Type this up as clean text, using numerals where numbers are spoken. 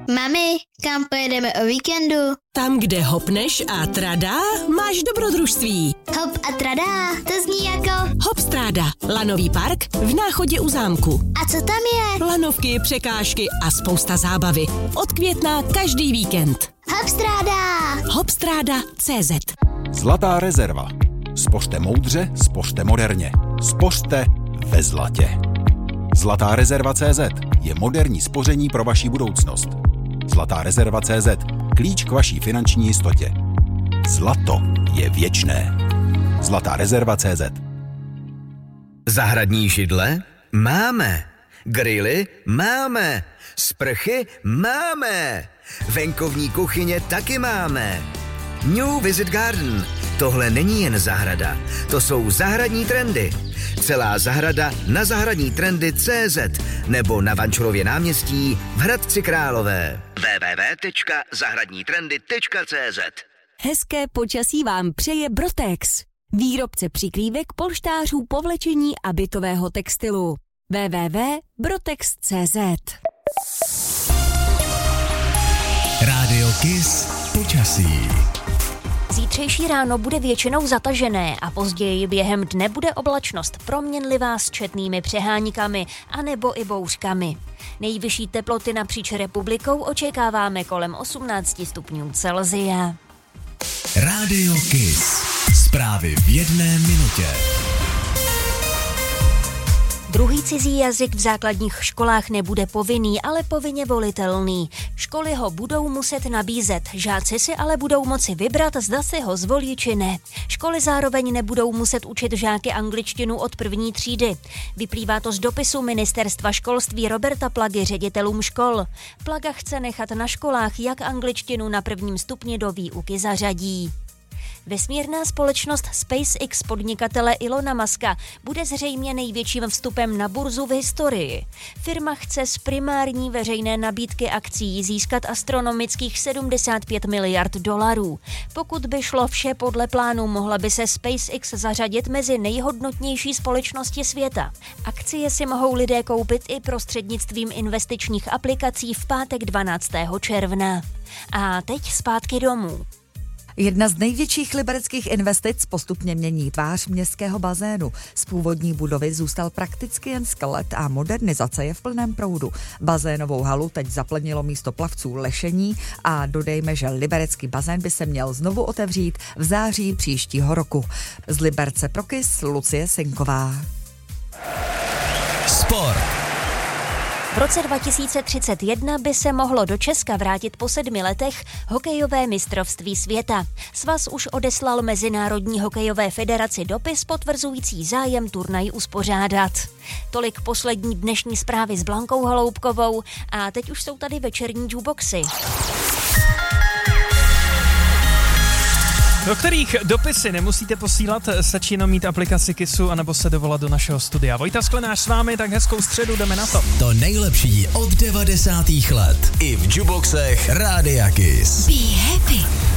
Mami, kam pojedeme o víkendu? Tam, kde hopneš a tradá, máš dobrodružství. Hop a tradá, to zní jako... Hopstráda, lanový park v Náchodě u zámku. A co tam je? Lanovky, překážky a spousta zábavy. Od května každý víkend. Hopstráda! Hopstráda.cz. Zlatá rezerva. Spořte moudře, spořte moderně. Spořte ve zlatě. Zlatá rezerva.cz je moderní spoření pro vaši budoucnost. Zlatá rezerva.cz. Klíč k vaší finanční jistotě. Zlato je věčné. Zlatá rezerva.cz. Zahradní židle? Máme. Grily? Máme. Sprchy? Máme. Venkovní kuchyně taky máme. New Visit Garden. Tohle není jen zahrada, to jsou zahradní trendy. Celá zahrada na zahradnitrendy.cz nebo na Vančurově náměstí v Hradci Králové. www.zahradnitrendy.cz. Hezké počasí vám přeje Brotex. Výrobce přikrývek, polštářů, povlečení a bytového textilu. www.brotex.cz. Rádio Kiss počasí. Zítřejší ráno bude většinou zatažené a později během dne bude oblačnost proměnlivá s četnými přeháníkami anebo i bouřkami. Nejvyšší teploty napříč republikou očekáváme kolem 18 stupňů Celsia. Rádio Kiss. Zprávy v 1 minutě. Druhý cizí jazyk v základních školách nebude povinný, ale povinně volitelný. Školy ho budou muset nabízet, žáci si ale budou moci vybrat, zda si ho zvolí či ne. Školy zároveň nebudou muset učit žáky angličtinu od první třídy. Vyplývá to z dopisu Ministerstva školství Roberta Plagy ředitelům škol. Plaga chce nechat na školách, jak angličtinu na prvním stupni do výuky zařadí. Vesmírná společnost SpaceX podnikatele Ilona Muska bude zřejmě největším vstupem na burzu v historii. Firma chce z primární veřejné nabídky akcií získat astronomických 75 miliard dolarů. Pokud by šlo vše podle plánu, mohla by se SpaceX zařadit mezi nejhodnotnější společnosti světa. Akcie si mohou lidé koupit i prostřednictvím investičních aplikací v pátek 12. června. A teď zpátky domů. Jedna z největších libereckých investic postupně mění tvář městského bazénu. Z původní budovy zůstal prakticky jen skelet a modernizace je v plném proudu. Bazénovou halu teď zaplnilo místo plavců lešení a dodejme, že liberecký bazén by se měl znovu otevřít v září příštího roku. Z Liberce pro Kiss Lucie Sinková. Sport. V roce 2031 by se mohlo do Česka vrátit po 7 letech hokejové mistrovství světa. Svaz už odeslal Mezinárodní hokejové federaci dopis potvrzující zájem turnaj uspořádat. Tolik poslední dnešní zprávy s Blankou Holoubkovou a teď už jsou tady večerní jukeboxy. Do kterých dopisy nemusíte posílat, stačí jenom mít aplikaci Kissu anebo se dovolat do našeho studia. Vojta Sklenář s vámi, tak hezkou středu, jdeme na to. To nejlepší od 90. let. I v jukeboxech Rádia Kiss. Be happy.